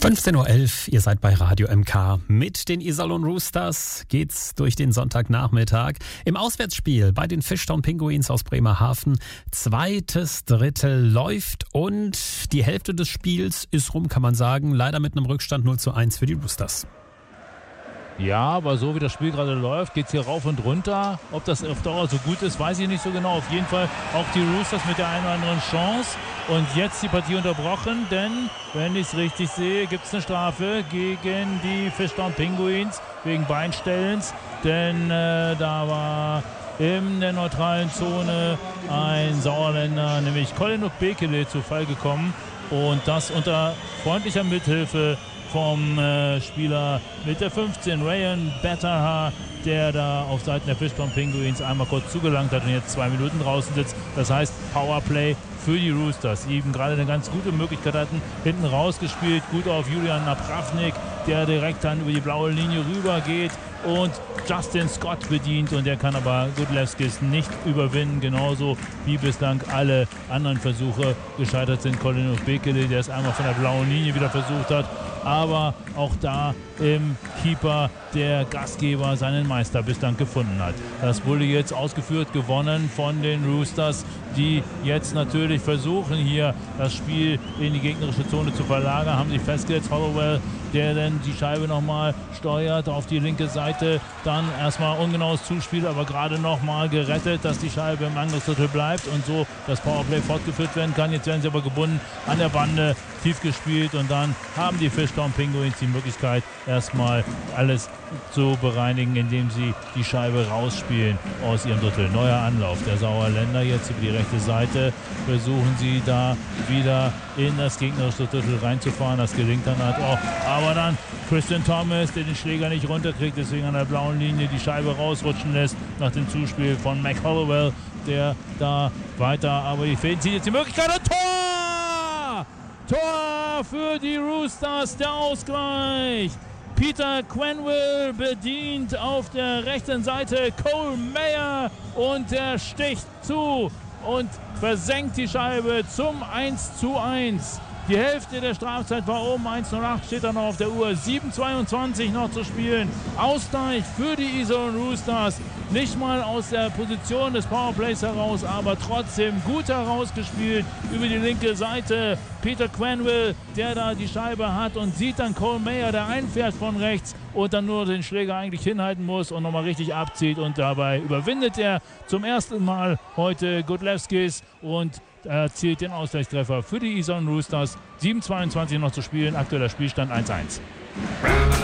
15:11 Uhr, ihr seid bei Radio MK. Mit den Iserlohn Roosters geht's durch den Sonntagnachmittag. Im Auswärtsspiel bei den Fishtown Pinguins aus Bremerhaven. Zweites Drittel läuft und die Hälfte des Spiels ist rum, kann man sagen. Leider mit einem Rückstand 0:1 für die Roosters. Ja, aber so wie das Spiel gerade läuft, geht es hier rauf und runter. Ob das auf Dauer so gut ist, weiß ich nicht so genau. Auf jeden Fall auch die Roosters mit der einen oder anderen Chance. Und jetzt die Partie unterbrochen, denn, wenn ich es richtig sehe, gibt es eine Strafe gegen die Fishtown Pinguins wegen Beinstellens. Denn da war in der neutralen Zone ein Sauerländer, nämlich Colin Bekele, zu Fall gekommen. Und das unter freundlicher Mithilfe vom Spieler mit der 15, Ryan Betterha, der da auf Seiten der Fishtown Penguins einmal kurz zugelangt hat und jetzt 2 Minuten draußen sitzt. Das heißt Powerplay für die Roosters, die eben gerade eine ganz gute Möglichkeit hatten, hinten rausgespielt, gut auf Julian Napravnik, der direkt dann über die blaue Linie rüber geht und Justin Scott bedient, und der kann aber Godlewskis nicht überwinden, genauso wie bislang alle anderen Versuche gescheitert sind. Colin Bekele, der es einmal von der blauen Linie wieder versucht hat, aber auch da im Keeper der Gastgeber seinen Meister bislang gefunden hat. Das wurde jetzt ausgeführt, gewonnen von den Roosters, die jetzt natürlich versuchen, hier das Spiel in die gegnerische Zone zu verlagern, haben sich festgesetzt. Hollowell, der dann die Scheibe nochmal steuert auf die linke Seite, dann erstmal ungenaues Zuspiel, aber gerade nochmal gerettet, dass die Scheibe im Angriffsdrittel bleibt und so das Powerplay fortgeführt werden kann. Jetzt werden sie aber gebunden an der Bande, tief gespielt, und dann haben die Fishtown Penguins die Möglichkeit, erstmal alles zu bereinigen, indem sie die Scheibe rausspielen aus ihrem Drittel. Neuer Anlauf der Sauerländer jetzt über die rechte Seite, versuchen sie da wieder in das gegnerische Drittel reinzufahren. Das gelingt dann halt auch, aber dann Christian Thomas, der den Schläger nicht runterkriegt, deswegen an der blauen Linie die Scheibe rausrutschen lässt nach dem Zuspiel von Mac Hollowell, der da weiter, aber die Fäden zieht jetzt die Möglichkeit, und Tor! Tor für die Roosters, der Ausgleich. Peter Quenneville bedient auf der rechten Seite Cole Mayer und der sticht zu und versenkt die Scheibe zum 1:1. Die Hälfte der Strafzeit war um, 1:08 steht da noch auf der Uhr, 7:22 noch zu spielen. Ausgleich für die Iserlohn Roosters, nicht mal aus der Position des Powerplays heraus, aber trotzdem gut herausgespielt über die linke Seite. Peter Quenneville, der da die Scheibe hat und sieht dann Cole Mayer, der einfährt von rechts und dann nur den Schläger eigentlich hinhalten muss und nochmal richtig abzieht, und dabei überwindet er zum ersten Mal heute Godlewskis und erzielt den Ausgleichstreffer für die Iserlohn Roosters. 7:22 noch zu spielen, aktueller Spielstand 1:1.